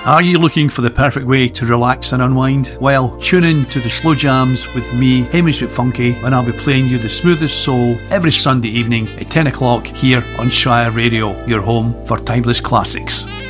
Are you looking for the perfect way to relax and unwind? Well, tune in to the Slow Jams with me, Hamish McFunky, when I'll be playing you the smoothest soul every Sunday evening at 10 o'clock here on Shire Radio, your home for timeless classics.